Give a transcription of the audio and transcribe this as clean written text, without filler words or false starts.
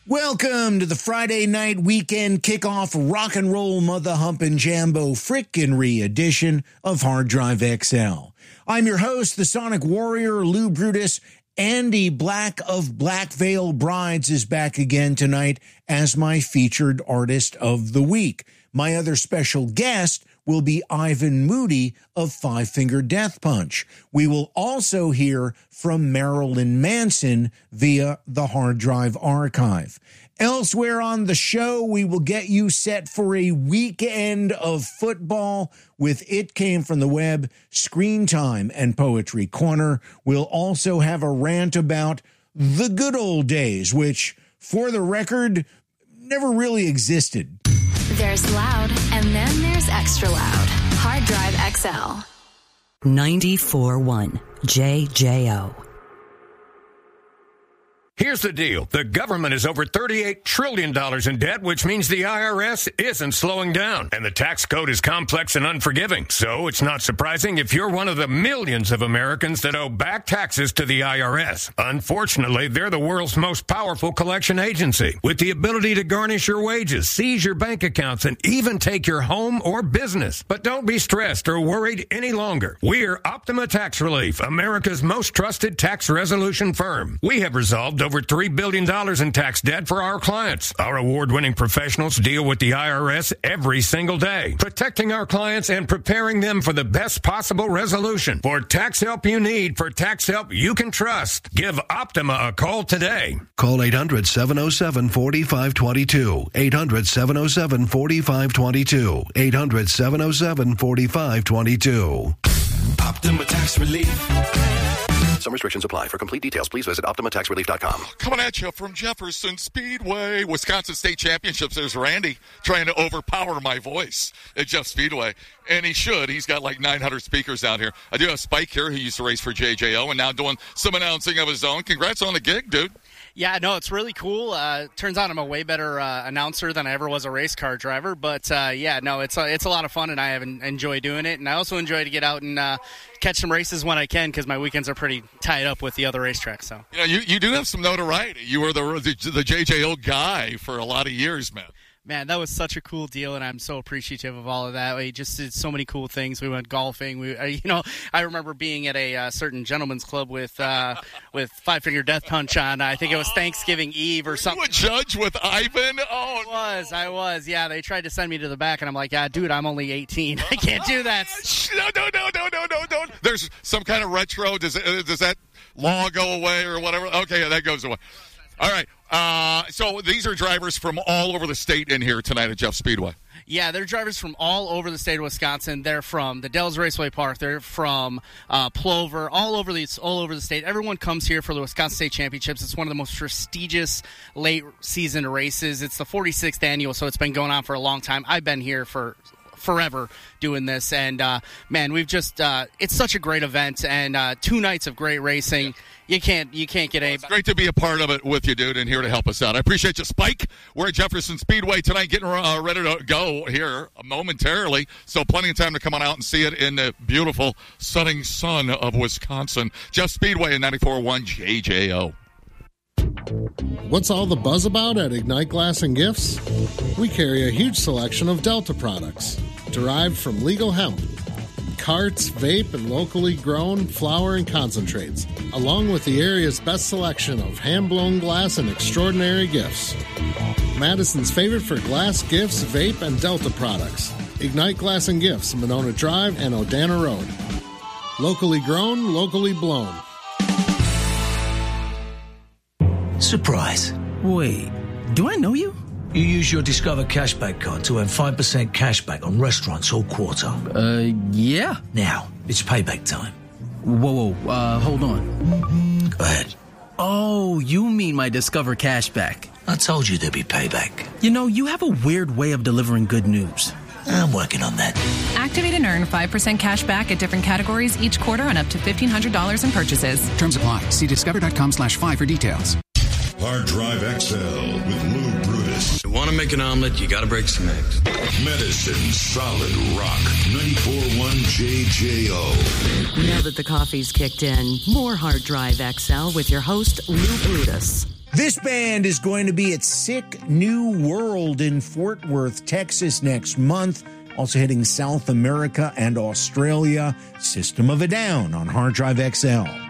Welcome to the Friday night weekend kickoff rock and roll mother humping jambo frickin' edition of Hard Drive XL. I'm your host, the Sonic Warrior, Lou Brutus. Andy Black of Black Veil Brides is back again tonight as my featured artist of the week. My other special guest will be Ivan Moody of Five Finger Death Punch. We will also hear from Marilyn Manson via the Hard Drive Archive. Elsewhere on the show, we will get you set for a weekend of football with It Came From the Web, Screen Time, and Poetry Corner. We'll also have a rant about the good old days, which, for the record, never really existed. There's loud, and then there's extra loud. Hard Drive XL. 94.1 JJO. Here's the deal. The government is over $38 trillion in debt, which means the IRS isn't slowing down. And the tax code is complex and unforgiving. So it's not surprising if you're one of the millions of Americans that owe back taxes to the IRS. Unfortunately, they're the world's most powerful collection agency, with the ability to garnish your wages, seize your bank accounts, and even take your home or business. But don't be stressed or worried any longer. We're Optima Tax Relief, America's most trusted tax resolution firm. We have resolved over $3 billion in tax debt for our clients. Our award-winning professionals deal with the IRS every single day, protecting our clients and preparing them for the best possible resolution. For tax help you need, for tax help you can trust, give Optima a call today. Call 800-707-4522. 800-707-4522. 800-707-4522. Optima Tax Relief. Some restrictions apply. For complete details, please visit OptimaTaxRelief.com. Coming at you from Jefferson Speedway, Wisconsin State Championships. There's Randy trying to overpower my voice at Jeff Speedway. And he should. He's got like 900 speakers out here. I do have Spike here, who used to race for JJO and now doing some announcing of his own. Congrats on the gig, dude. Yeah, no, it's really cool. Turns out I'm a way better announcer than I ever was a race car driver. But, yeah, no, it's a lot of fun, and I enjoy doing it. And I also enjoy to get out and catch some races when I can, because my weekends are pretty tied up with the other racetracks. So, you know, you do have some notoriety. You were the JJO guy for a lot of years, man. Man, that was such a cool deal, and I'm so appreciative of all of that. We just did so many cool things. We went golfing. I remember being at a certain gentleman's club with Five Finger Death Punch on. I think it was Thanksgiving Eve or something. You a judge with Ivan? Oh, I was. Yeah, they tried to send me to the back, and I'm like, yeah, dude, I'm only 18. I can't do that. No. There's some kind of retro. Does that law go away or whatever? Okay, that goes away. All right. So these are drivers from all over the state in here tonight at Jeff Speedway. Yeah, they're drivers from all over the state of Wisconsin. They're from the Dells Raceway Park. They're from Plover, all over the state. Everyone comes here for the Wisconsin State Championships. It's one of the most prestigious late-season races. It's the 46th annual, so it's been going on for a long time. I've been here for forever doing this, and man, we've just it's such a great event, and 2 nights of great racing. You can't get any. It's great to be a part of it with you, dude, and here to help us out. I appreciate you, Spike. We're at Jefferson Speedway tonight, getting ready to go here momentarily, so plenty of time to come on out and see it in the beautiful sunning sun of Wisconsin. Jeff Speedway in 94.1 JJO. What's all the buzz about at Ignite Glass and Gifts? We carry a huge selection of Delta products, derived from legal hemp, carts, vape, and locally grown flower and concentrates, along with the area's best selection of hand-blown glass and extraordinary gifts. Madison's favorite for glass, gifts, vape, and Delta products. Ignite Glass and Gifts, Monona Drive and Odana Road. Locally grown, locally blown. Surprise. Wait, do I know you? You use your Discover Cashback card to earn 5% cashback on restaurants all quarter. Yeah. Now, it's payback time. Whoa, hold on. Go ahead. Oh, you mean my Discover Cashback. I told you there'd be payback. You know, you have a weird way of delivering good news. I'm working on that. Activate and earn 5% cash back at different categories each quarter on up to $1,500 in purchases. Terms apply. See discover.com/5 for details. Hard Drive XL with Lou Brutus. You want to make an omelet, you got to break some eggs. Medicine Solid Rock 94.1 JJO. Now that the coffee's kicked in, more Hard Drive XL with your host, Lou Brutus. This band is going to be at Sick New World in Fort Worth, Texas next month. Also hitting South America and Australia. System of a Down on Hard Drive XL.